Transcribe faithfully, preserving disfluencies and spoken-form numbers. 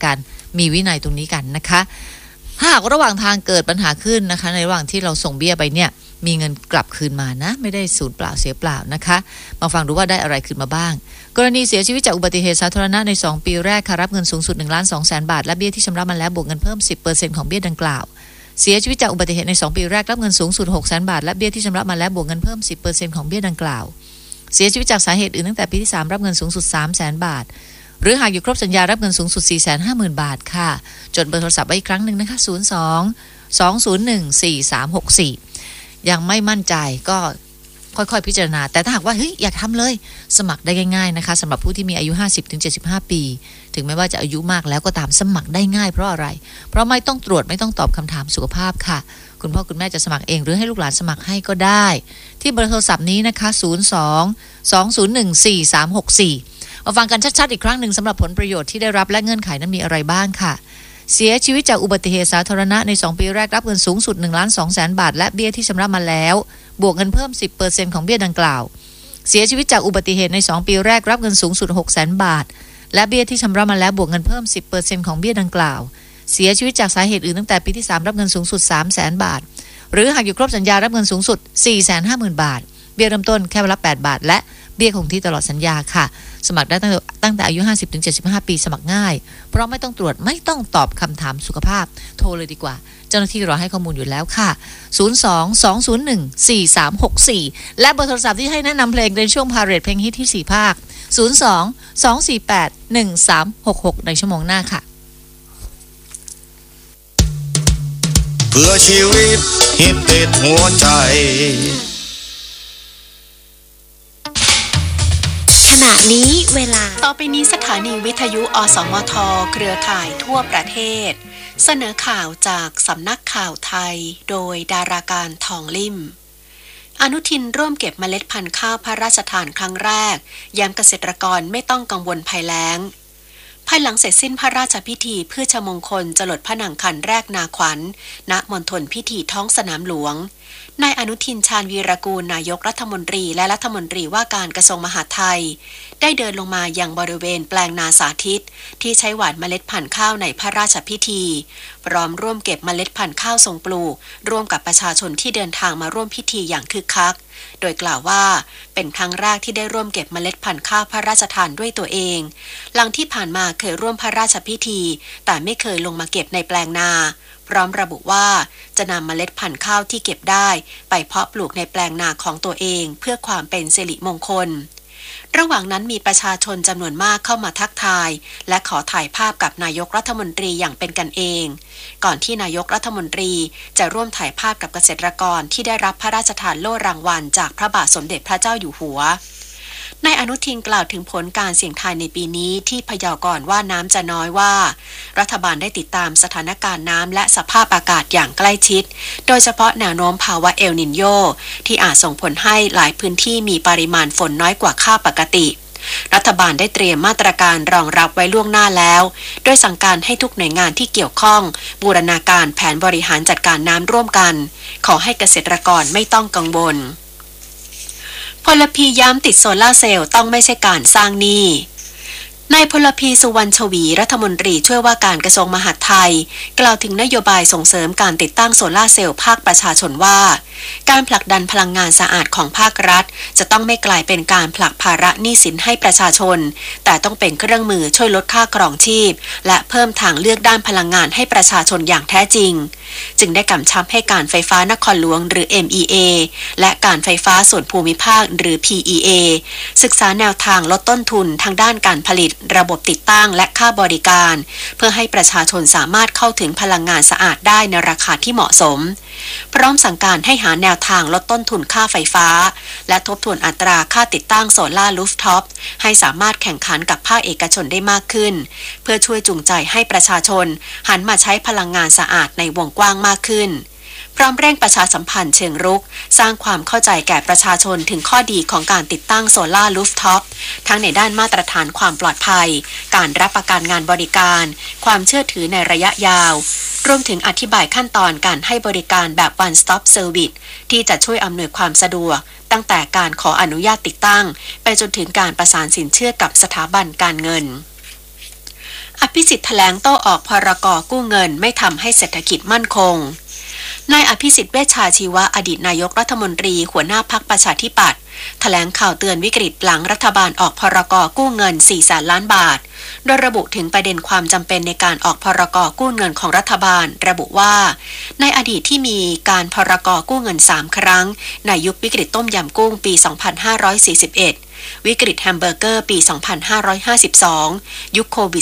การมีวินัยตรงนี้กันนะคะหากระหว่างทางเกิดปัญหาขึ้นนะคะในระหว่างที่เราส่งเบี้ยไปเนี่ยมีเงินกลับคืนมานะไม่ได้สูญเปล่าเสียเปล่านะคะมาฟังดูว่าได้อะไรคืนมาบ้างกรณีเสียชีวิตจากอุบัติเหตุสาธารณะในสองปีแรกค่ะรับเงินสูงสุด หนึ่งล้านสองแสน บาทและเบี้ยที่ชำระมาแล้วบวกเงินเพิ่ม สิบเปอร์เซ็นต์ ของเบี้ยดังกล่าวเสียชีวิตจากอุบัติเหตุในสองปีแรกรับเงินสูงสุด หกแสน บาทและเบี้ยที่ชำระมาแล้วบวกเงินเพิ่ม สิบเปอร์เซ็นต์ ของเบี้ยดังกล่าวเสียชีวิตจากสาเหตุอื่นตั้งแต่ปีที่สามรับเงินสูงสุด สามแสน บาทหรือหากอยู่ครบสัญญารับเงินสูงสุด สี่แสนห้าหมื่น บาทค่ะจดเบอร์โทรศัพท์ไว้อีกครั้งหนึ่งนะคะศูนย์ สอง สอง ศูนย์ หนึ่ง สี่ สาม หก สี่ยังไม่มั่นใจก็ค่อยๆพิจารณาแต่ถ้าหากว่าเฮ้ยอยากทำเลยสมัครได้ง่ายๆนะคะสำหรับผู้ที่มีอายุ ห้าสิบถึงเจ็ดสิบห้า ปีถึงแม้ว่าจะอายุมากแล้วก็ตามสมัครได้ง่ายเพราะอะไรเพราะไม่ต้องตรวจไม่ต้องตอบคำถามสุขภาพค่ะคุณพ่อคุณแม่จะสมัครเองหรือให้ลูกหลานสมัครให้ก็ได้ที่เบอร์โทรศัพท์นี้นะคะศูนย์ สอง สอง ศูนย์ หนึ่ง สี่ สาม หก สี่มาฟังกันชัดๆอีกครั้งหนึ่งสำหรับผลประโยชน์ที่ได้รับและเงื่อนไขนั้นมีอะไรบ้างค่ะเสียชีวิตจากอุบัติเหตุสาธารณะในสองปีแรกรับเงินสูงสุด หนึ่งล้านสองแสน บาทและเบี้ยที่ชำระมาแล้วบวกเงินเพิ่ม สิบเปอร์เซ็นต์ ของเบี้ยดังกล่าวเสียชีวิตจากอุบัติเหตุในสองปีแรกรับเงินสูงสุด หกแสน บาทและเบี้ยที่ชำระมาแล้วบวกเงินเพิ่ม สิบเปอร์เซ็นต์ ของเบี้ยดังกล่าวเสียชีวิตจากสาเหตุอื่นตั้งแต่ปีที่สามรับเงินสูงสุด สามแสน บาทหรือหากอยู่ครบสัญญารับเงินสูงสุด สี่แสนห้าหมื่น บาทเบี้ยเริ่มต้นแค่วันละแปดบาทและเบี้ยคงที่ตลอดสัญญาค่ะสมัครได้ตั้งแต่ตั้งแต่อายุ ห้าสิบถึงเจ็ดสิบห้า ปีสมัครง่ายเพราะไม่ต้องตรวจไม่ต้องตอบคำถามสุขภาพโทรเลยดีกว่าเจ้าหน้าที่รอให้ข้อมูลอยู่แล้วค่ะศูนย์ สอง สอง ศูนย์ หนึ่ง สี่ สาม หก สี่และเบอร์โทรศัพท์ที่ให้แนะนำเพลงในช่วงพาเรดเพลงฮิตที่สี่ภาคศูนย์ สอง สอง สี่ แปด หนึ่ง สาม หก หกในชั่วโมงหน้าค่ะเพื่อชีวิตฮิตติดหัวใจขณะนี้เวลาต่อไปนี้สถานีวิทยุอสมทเครือข่ายทั่วประเทศเสนอข่าวจากสำนักข่าวไทยโดยดาราการทองลิ่มอนุทินร่วมเก็บเมล็ดพันธุ์ข้าวพระราชทานครั้งแรกย้ำเกษตรกรไม่ต้องกังวลภัยแล้งภายหลังเสร็จสิ้นพระราชพิธีพืชมงคลจรดพระนางคันแรกนาขวัญณมณฑลพิธีท้องสนามหลวงนายอนุทินชาญวีรกูลนายกรัฐมนตรีและรัฐมนตรีว่าการกระทรวงมหาดไทยได้เดินลงมายังบริเวณแปลงนาสาธิตที่ใช้หว่านเมล็ดพันธุ์ข้าวในพระราชพิธีพร้อมร่วมเก็บเมล็ดพันธุ์ข้าวทรงปลูกร่วมกับประชาชนที่เดินทางมาร่วมพิธีอย่างคึกคักโดยกล่าวว่าเป็นครั้งแรกที่ได้ร่วมเก็บเมล็ดพันธุ์ข้าวพระราชทานด้วยตัวเองหลังที่ผ่านมาเคยร่วมพระราชพิธีแต่ไม่เคยลงมาเก็บในแปลงนาพร้อมระบุว่าจะนำเมล็ดพันธุ์ข้าวที่เก็บได้ไปเพาะปลูกในแปลงนาของตัวเองเพื่อความเป็นสิริมงคลระหว่างนั้นมีประชาชนจำนวนมากเข้ามาทักทายและขอถ่ายภาพกับนายกรัฐมนตรีอย่างเป็นกันเองก่อนที่นายกรัฐมนตรีจะร่วมถ่ายภาพกับเกษตรกรที่ได้รับพระราชทานโล่รางวัลจากพระบาทสมเด็จพระเจ้าอยู่หัวนายอนุทินกล่าวถึงผลการเสี่ยงทายในปีนี้ที่พยากรณ์ว่าน้ำจะน้อยว่ารัฐบาลได้ติดตามสถานการณ์น้ำและสภาพอากาศอย่างใกล้ชิดโดยเฉพาะแนวโน้มภาวะเอลนินโยที่อาจส่งผลให้หลายพื้นที่มีปริมาณฝนน้อยกว่าค่าปกติรัฐบาลได้เตรียมมาตรการรองรับไว้ล่วงหน้าแล้วโดยสั่งการให้ทุกหน่วยงานที่เกี่ยวข้องบูรณาการแผนบริหารจัดการน้ำร่วมกันขอให้เกษตรกรไม่ต้องกังวลพลพีย้ำติดโซล่าเซลล์ต้องไม่ใช่การสร้างหนี้นายพลพีสุวรรณชวีรัฐมนตรีช่วยว่าการกระทรวงมหาดไทยกล่าวถึงนโยบายส่งเสริมการติดตั้งโซล่าเซลล์ภาคประชาชนว่าการผลักดันพลังงานสะอาดของภาครัฐจะต้องไม่กลายเป็นการผลักภาระหนี้สินให้ประชาชนแต่ต้องเป็นเครื่องมือช่วยลดค่าครองชีพและเพิ่มทางเลือกด้านพลังงานให้ประชาชนอย่างแท้จริงจึงได้กำชับให้การไฟฟ้านครหลวงหรือ เอ็ม อี เอ และการไฟฟ้าส่วนภูมิภาคหรือ พี อี เอ ศึกษาแนวทางลดต้นทุนทางด้านการผลิตระบบติดตั้งและค่าบริการเพื่อให้ประชาชนสามารถเข้าถึงพลังงานสะอาดได้ในราคาที่เหมาะสมพร้อมสั่งการให้หาแนวทางลดต้นทุนค่าไฟฟ้าและทบทวนอัตราค่าติดตั้งโซล่ารูฟท็อปให้สามารถแข่งขันกับภาคเอกชนได้มากขึ้นเพื่อช่วยจูงใจให้ประชาชนหันมาใช้พลังงานสะอาดในวงกว้างมากขึ้นพร้อมเร่งประชาสัมพันธ์เชิงรุกสร้างความเข้าใจแก่ประชาชนถึงข้อดีของการติดตั้งโซล่ารูฟท็อปทั้งในด้านมาตรฐานความปลอดภัยการรับประกันงานบริการความเชื่อถือในระยะยาวรวมถึงอธิบายขั้นตอนการให้บริการแบบ one stop service ที่จะช่วยอำนวยความสะดวกตั้งแต่การขออนุญาตติดตั้งไปจนถึงการประสานสินเชื่อกับสถาบันการเงินอภิสิทธิ์แถลงโต้ออกพรก.กู้เงินไม่ทำให้เศรษฐกิจมั่นคงนายอภิสิทธิ์เวชชาชีวะอดีตนายกรัฐมนตรีหัวหน้าพรรคประชาธิปัตย์แถลงข่าวเตือนวิกฤตหลังรัฐบาลออกพรก.กู้เงินสี่แสนล้านบาทโดยระบุถึงประเด็นความจำเป็นในการออกพรก.กู้เงินของรัฐบาลระบุว่าในอดีตที่มีการพรก.กู้เงินสามครั้งในยุควิกฤตต้มยำกุ้งปีสองพันห้าร้อยสี่สิบเอ็ดวิกฤตแฮมเบอร์เกอร์ปีสองพันห้าร้อยห้าสิบสองยุคโควิด